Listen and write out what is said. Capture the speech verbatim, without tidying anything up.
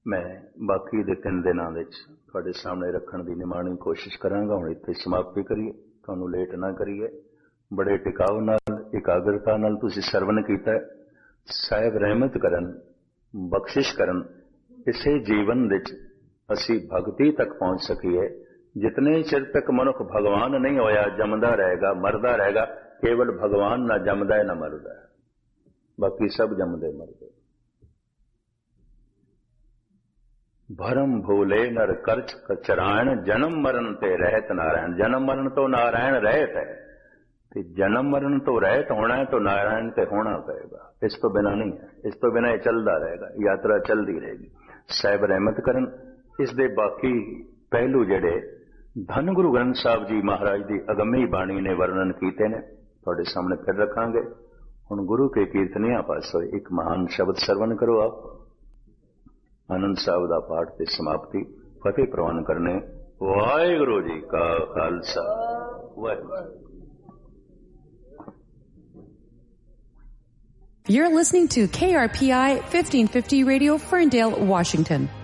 ਮੈਂ ਬਾਕੀ ਦੇ ਤਿੰਨ ਦਿਨਾਂ ਵਿੱਚ ਤੁਹਾਡੇ ਸਾਹਮਣੇ ਰੱਖਣ ਦੀ ਨਿਮਾਣੀ ਕੋਸ਼ਿਸ਼ ਕਰਾਂਗਾ। ਹੁਣ ਇੱਥੇ ਸਮਾਪਤੀ ਕਰੀਏ, ਤੁਹਾਨੂੰ ਲੇਟ ਨਾ ਕਰੀਏ। ਬੜੇ ਟਿਕਾਉ ਨਾਲ, ਇਕਾਗਰਤਾ ਨਾਲ ਤੁਸੀਂ ਸਰਵਨ ਕੀਤਾ। ਸਾਹਿਬ ਰਹਿਮਤ ਕਰਨ, ਬਖਸ਼ਿਸ਼ ਕਰਨ, ਇਸੇ ਜੀਵਨ ਵਿੱਚ ਅਸੀਂ ਭਗਤੀ ਤੱਕ ਪਹੁੰਚ ਸਕੀਏ। ਜਿਤਨੇ ਚਿਰ ਤੱਕ ਮਨੁੱਖ ਭਗਵਾਨ ਨਹੀਂ ਹੋਇਆ, ਜੰਮਦਾ ਰਹੇਗਾ, ਮਰਦਾ ਰਹੇਗਾ। ਕੇਵਲ ਭਗਵਾਨ ਨਾ ਜੰਮਦਾ ਹੈ ਨਾ ਮਰਦਾ ਹੈ, ਬਾਕੀ ਸਭ ਜੰਮਦੇ ਮਰਦੇ। ਭਰਮ ਭੂਲੇ ਨਰ ਕਰਚ ਕਚਰਾਇਣ, ਜਨਮ ਮਰਨ ਤੇ ਰਹਿਤ ਨਾਰਾਇਣ। ਜਨਮ ਮਰਨ ਤੋਂ ਨਾਰਾਇਣ ਰਹਿਤ ਹੈ, ਤੇ ਜਨਮ ਮਰਨ ਤੋਂ ਰਹਿਤ ਹੋਣਾ ਹੈ ਤਾਂ ਨਾਰਾਇਣ ਤੇ ਹੋਣਾ ਪਏਗਾ। ਇਸ ਤੋਂ ਬਿਨਾਂ ਨਹੀਂ ਹੈ, ਇਸ ਤੋਂ ਬਿਨਾਂ ਇਹ ਚੱਲਦਾ ਰਹੇਗਾ, ਯਾਤਰਾ ਚੱਲਦੀ ਰਹੇਗੀ। ਸਾਹਿਬ ਰਹਿਮਤ ਕਰਨ। ਇਸ ਦੇ ਬਾਕੀ ਪਹਿਲੂ ਜਿਹੜੇ ਧੰਨ ਗੁਰੂ ਗ੍ਰੰਥ ਸਾਹਿਬ ਜੀ ਮਹਾਰਾਜ ਦੀ ਅਗੰਮੀ ਬਾਣੀ ਨੇ ਵਰਣਨ ਕੀਤੇ ਨੇ, ਤੁਹਾਡੇ ਸਾਹਮਣੇ ਫਿਰ ਰੱਖਾਂਗੇ। ਹੁਣ ਗੁਰੂ ਕੇ ਕੀਰਤਨੀਆਂ ਪਾਸੋਂ ਇੱਕ ਮਹਾਨ ਸ਼ਬਦ ਸਰਵਨ ਕਰੋ। ਆਪ ਆਨੰਦ ਸਾਹਿਬ ਦਾ ਪਾਠ ਤੇ ਸਮਾਪਤੀ ਫਤਿਹ ਪ੍ਰਵਾਨ ਕਰਨੇ। ਵਾਹਿਗੁਰੂ ਜੀ ਕਾ Khalsa, Waheguru. You're listening to K R P I fifteen fifty Radio, Ferndale, Washington.